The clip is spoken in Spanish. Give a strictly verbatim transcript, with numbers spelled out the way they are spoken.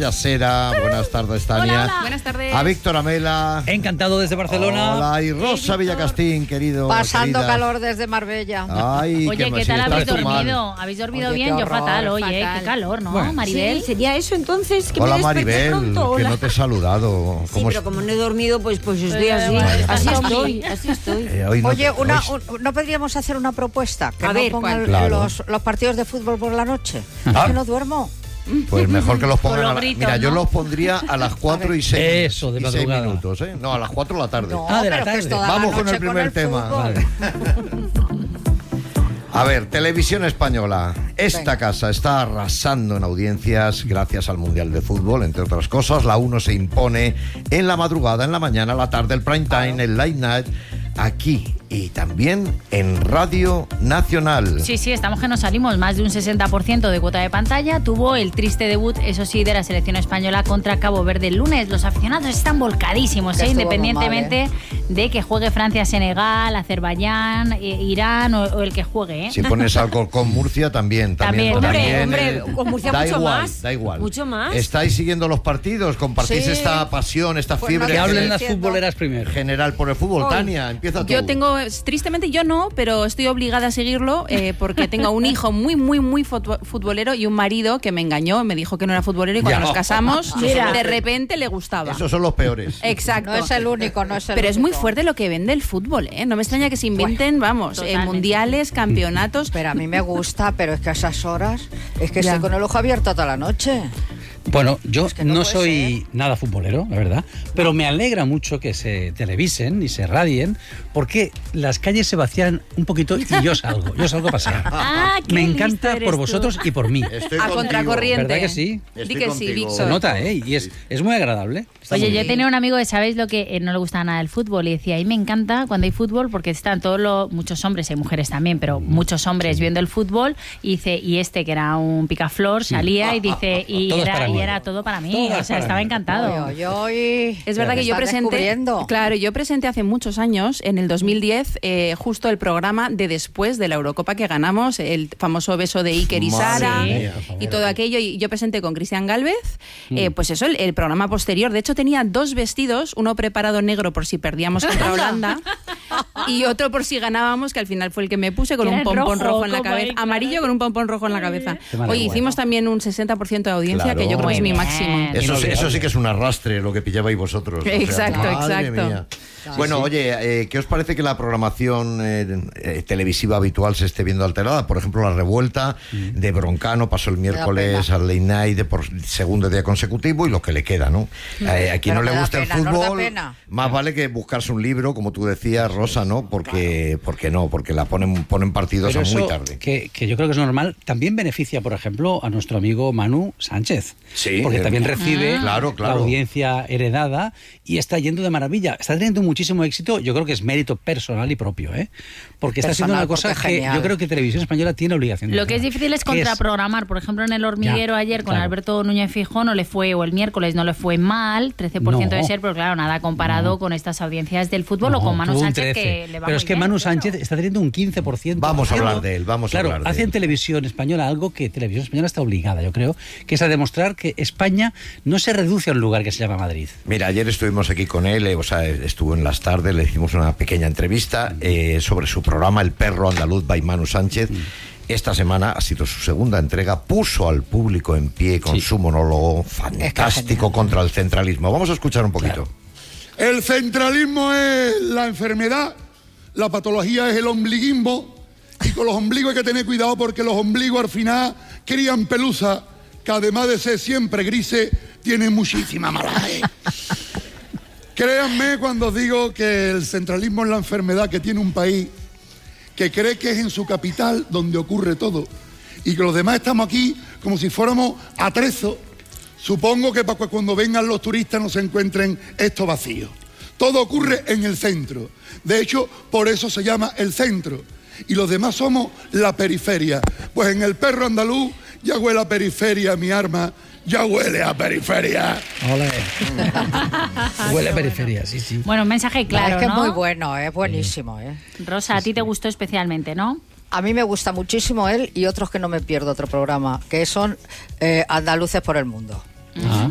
Yasera, buenas tardes, Tania. Hola, hola. Buenas tardes. A Víctor Amela. Encantado desde Barcelona. Hola, y Rosa Villacastín, querido. Pasando querida. calor desde Marbella. Ay, Oye, ¿qué, ¿qué tal habéis estás tú mal? dormido? ¿Habéis dormido Oye, bien? qué Yo horror, fatal, oye, fatal. qué calor, ¿no, Bueno. Maribel? Sí, sería eso entonces que Hola, me desperté Maribel, pronto. que Hola. no te he saludado. Sí, ¿Cómo pero es- como no he dormido, pues, pues estoy Eh, así. bueno, Así así estoy, así estoy. Eh, hoy no Oye, te- una, hoy- un- ¿no podríamos hacer una propuesta? Que A no ver, pongan ¿cuál? Claro. los, los partidos de fútbol por la noche. Ah. Es que no duermo. Pues mejor que los pongan. Con los a la- gritos, Mira, yo ¿no? los pondría a las cuatro y seis. Eso, de y seis madrugada. minutos, ¿eh? No, a las cuatro de la tarde. No, Ah, de la pero que es tarde. toda la Vamos con noche el primer tema. fútbol. A ver, Televisión Española. Esta Venga. casa está arrasando en audiencias gracias al Mundial de Fútbol, entre otras cosas. La uno se impone en la madrugada, en la mañana, la tarde, el prime time, el late night, aquí y también en Radio Nacional. Sí, sí, estamos que nos salimos. Más de un sesenta por ciento de cuota de pantalla. Tuvo el triste debut, eso sí, de la selección española contra Cabo Verde el lunes. Los aficionados están volcadísimos, Que ¿eh? estuvo muy independientemente de que juegue Francia, Senegal, Azerbaiyán, eh, Irán o, o el que juegue, ¿eh? Si pones Alcorcón Murcia, también. También, También, también, hombre, eh, hombre, con Murcia da mucho igual, más. Da igual. Mucho más. ¿Estáis siguiendo los partidos? ¿Compartís Sí. esta pasión, esta Pues fiebre no Que hablen las diciendo. futboleras primero. general por el fútbol? Hoy. Tania, empieza tú. Yo tengo, tristemente yo no, pero estoy obligada a seguirlo eh, porque tengo un hijo muy, muy, muy futbo- futbolero y un marido que me engañó, me dijo que no era futbolero y cuando Ya. nos casamos, Mira. de repente le gustaba. Esos son los peores. Exacto. No es el único, no es el Pero es muy único. fuerte lo que vende el fútbol, ¿eh? No me extraña que se inventen, vamos, eh, totalmente. mundiales, campeonatos. Pero a mí me gusta, pero es que a esas horas es que Ya. estoy con el ojo abierto toda la noche. Bueno, yo Es que no no, puede soy nada futbolero, la verdad, pero me alegra mucho que se televisen y se radien, porque las calles se vacían un poquito y yo salgo, yo salgo a pasear. Ah, qué Me listo encanta eres por tú. vosotros y por mí. Estoy A contigo. contracorriente. ¿Verdad que sí? Estoy Di que sí, contigo. Víctor. Se nota, ¿eh? Y es, es muy agradable. Está Oye, muy yo bien. tenía un amigo que sabéis lo que eh, no le gusta nada el fútbol y decía, a mí me encanta cuando hay fútbol porque están todos los, muchos hombres, hay mujeres también, pero muchos hombres viendo el fútbol y dice, y este que era un picaflor salía y dice, y Todo es era, para y mí. era todo para mí, Todo o es sea, para estaba mí. encantado. Oye, oye, Es verdad me que yo estás presenté, descubriendo. claro, yo presenté hace muchos años, en el dos mil diez, eh, justo el programa de después de la Eurocopa que ganamos, el famoso beso de Iker y Madre Sara mía, y todo aquello. Y yo presenté con Cristian Gálvez, eh, pues eso, el, el programa posterior. De hecho, tenía dos vestidos, uno preparado negro por si perdíamos contra Holanda y otro por si ganábamos, que al final fue el que me puse con Que un era el pompón rojo, rojo en la como cabeza, ahí, claro. amarillo con un pompón rojo en la cabeza. Qué maravilla. Oye, hicimos también un sesenta por ciento de audiencia, Claro. que yo creo que es mi Muy bien. máximo. Eso, sí- Inolvidable. eso sí que es un arrastre lo que pillabais vosotros. o sea, Exacto, madre exacto. mía. Bueno, oye, eh, ¿qué os parece que la programación eh, eh, televisiva habitual se esté viendo alterada? Por ejemplo, la revuelta de Broncano pasó el miércoles pena. al late night de por segundo día consecutivo y lo que le queda, ¿no? Eh, a quien Pero no le me da gusta pena, el nos da fútbol, pena. más vale que buscarse un libro, como tú decías, Rosa, ¿no? Porque, porque no, porque la ponen, ponen partidos Pero a muy eso, tarde. Que, que yo creo que es normal, también beneficia, por ejemplo, a nuestro amigo Manu Sánchez. Sí, Porque eh, también recibe claro, claro. la audiencia heredada y está yendo de maravilla. Está teniendo muchísimo éxito, yo creo que es mérito personal y propio, ¿eh? Porque está haciendo Personal, una cosa porque que genial. yo creo que Televisión Española tiene obligación de Lo que es hacer, difícil es que es- contraprogramar. Por ejemplo, en El Hormiguero Ya, ayer con claro. Alberto Núñez Fijó no le fue, o el miércoles no le fue mal, trece por ciento No. de ser, pero claro, nada comparado con estas audiencias del fútbol o No, con Manu tuvo un Sánchez trece. que le va Pero muy es que bien, Manu claro. Sánchez está teniendo un quince por ciento. Vamos a haciendo- hablar de él, vamos a claro, hablar de hace en él. Televisión Española algo que Televisión Española está obligada, yo creo, que es a demostrar que España no se reduce a un lugar que se llama Madrid. Mira, ayer estuvimos aquí con él, eh, o sea, estuvo en las tardes, le hicimos una pequeña entrevista eh, sobre su programa El Perro Andaluz by Manu Sánchez. Esta semana ha sido su segunda entrega, puso al público en pie con Sí. su monólogo fantástico contra el centralismo. Vamos a escuchar un poquito. Claro. El centralismo es la enfermedad, la patología es el ombliguismo y con los ombligos hay que tener cuidado porque los ombligos al final crían pelusa que además de ser siempre grises, tienen muchísima malaje. Créanme cuando os digo que el centralismo es la enfermedad que tiene un país que cree que es en su capital donde ocurre todo y que los demás estamos aquí como si fuéramos atrezos. Supongo que para que cuando vengan los turistas no se encuentren esto vacío. Todo ocurre en el centro. De hecho, por eso se llama el centro. Y los demás somos la periferia. Pues en El Perro Andaluz ya huele a periferia, mi arma. Ya huele a periferia. Ole. Huele a periferia, sí, sí. Bueno, un mensaje claro, es que ¿no? es muy bueno, es buenísimo. ¿eh? Rosa, a ti te gustó especialmente, ¿no? A mí me gusta muchísimo él y otros que no me pierdo otro programa, que son eh, Andaluces por el Mundo. Ah.